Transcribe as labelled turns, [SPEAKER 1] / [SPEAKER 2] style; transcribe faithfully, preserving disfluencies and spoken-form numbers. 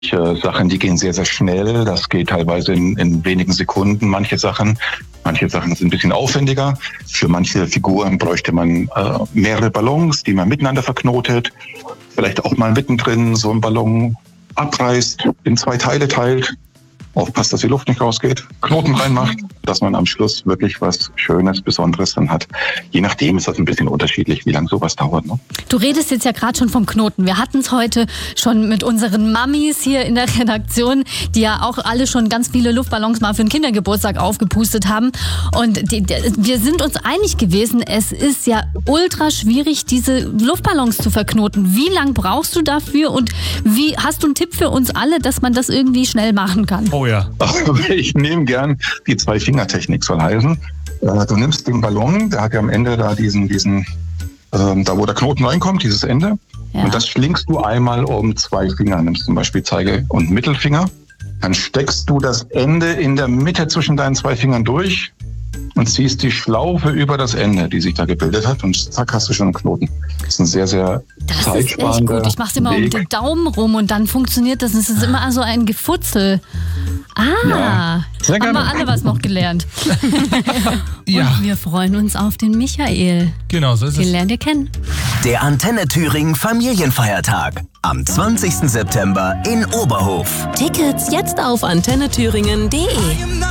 [SPEAKER 1] äh, Sachen, die gehen sehr, sehr schnell. Das geht teilweise in, in wenigen Sekunden, manche Sachen. Manche Sachen sind ein bisschen aufwendiger. Für manche Figuren bräuchte man äh, mehrere Ballons, die man miteinander verknotet. Vielleicht auch mal mittendrin so einen Ballon abreißt, in zwei Teile teilt. Aufpasst, dass die Luft nicht rausgeht, Knoten reinmacht, dass man am Schluss wirklich was Schönes, Besonderes dann hat. Je nachdem ist das ein bisschen unterschiedlich, wie lange sowas dauert. Ne?
[SPEAKER 2] Du redest jetzt ja gerade schon vom Knoten. Wir hatten es heute schon mit unseren Mamis hier in der Redaktion, die ja auch alle schon ganz viele Luftballons mal für den Kindergeburtstag aufgepustet haben. Und die, die, wir sind uns einig gewesen, es ist ja ultra schwierig, diese Luftballons zu verknoten. Wie lang brauchst du dafür und wie hast du einen Tipp für uns alle, dass man das irgendwie schnell machen kann?
[SPEAKER 3] Oh ja.
[SPEAKER 1] Ich nehme gern die Zwei-Finger-Technik, soll heißen. Du nimmst den Ballon, der hat ja am Ende da diesen, diesen ähm, da wo der Knoten reinkommt, dieses Ende. Ja. Und das schlingst du einmal um zwei Finger, nimmst zum Beispiel Zeige- und Mittelfinger. Dann steckst du das Ende in der Mitte zwischen deinen zwei Fingern durch und ziehst die Schlaufe über das Ende, die sich da gebildet hat, und zack, hast du schon einen Knoten. Das ist ein sehr, sehr
[SPEAKER 2] Das ist echt gut. Ich mache es immer
[SPEAKER 1] Weg.
[SPEAKER 2] um den Daumen rum und dann funktioniert das. Es ist immer so ein Gefutzel. Ah,
[SPEAKER 1] Ja, sehr
[SPEAKER 2] haben
[SPEAKER 1] gerne.
[SPEAKER 2] wir alle was noch gelernt.
[SPEAKER 3] Ja.
[SPEAKER 2] Und wir freuen uns auf den Michael.
[SPEAKER 3] Genau, so ist
[SPEAKER 2] Den
[SPEAKER 3] es.
[SPEAKER 2] lernt ihr kennen.
[SPEAKER 4] Der Antenne Thüringen Familienfeiertag am zwanzigsten September in Oberhof.
[SPEAKER 5] Tickets jetzt auf antenne thüringen punkt de.